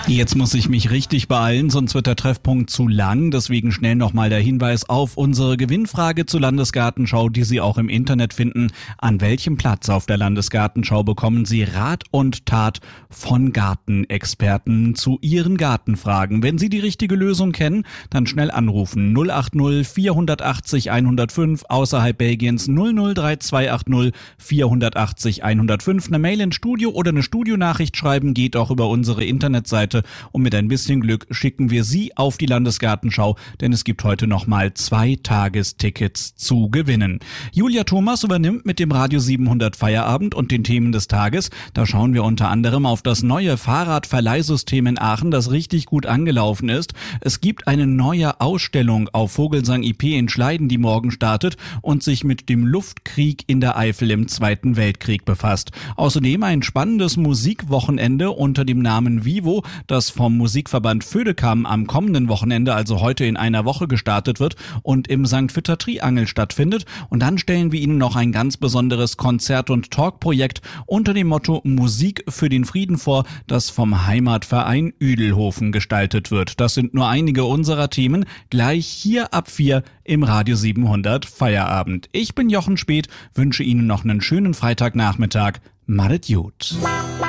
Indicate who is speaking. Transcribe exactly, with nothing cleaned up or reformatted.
Speaker 1: Jetzt muss ich mich richtig beeilen, sonst wird der Treffpunkt zu lang. Deswegen schnell nochmal der Hinweis auf unsere Gewinnfrage zur Landesgartenschau, die Sie auch im Internet finden. An welchem Platz auf der Landesgartenschau bekommen Sie Rat und Tat von Gartenexperten zu Ihren Gartenfragen? Wenn Sie die richtige Lösung kennen, dann schnell anrufen. null acht null vierhundertachtzig hundertfünf, außerhalb Belgiens null null drei zwei acht null vierhundertachtzig hundertfünf. Eine Mail ins Studio oder eine Studionachricht schreiben geht auch über unsere Internetseite. Und mit ein bisschen Glück schicken wir Sie auf die Landesgartenschau, denn es gibt heute nochmal zwei Tagestickets zu gewinnen. Julia Thomas übernimmt mit dem Radio siebenhundert Feierabend und den Themen des Tages. Da schauen wir unter anderem auf das neue Fahrradverleihsystem in Aachen, das richtig gut angelaufen ist. Es gibt eine neue Ausstellung auf Vogelsang I P in Schleiden, die morgen startet und sich mit dem Luftkrieg in der Eifel im Zweiten Weltkrieg befasst. Außerdem ein spannendes Musikwochenende unter dem Namen Vivo, das vom Musikverband Födekam am kommenden Wochenende, also heute in einer Woche, gestartet wird und im Sankt Witter Triangel stattfindet. Und dann stellen wir Ihnen noch ein ganz besonderes Konzert- und Talkprojekt unter dem Motto Musik für den Frieden vor, das vom Heimatverein Üdelhofen gestaltet wird. Das sind nur einige unserer Themen, gleich hier ab vier im Radio siebenhundert Feierabend. Ich bin Jochen Speth, wünsche Ihnen noch einen schönen Freitagnachmittag. Madet gut.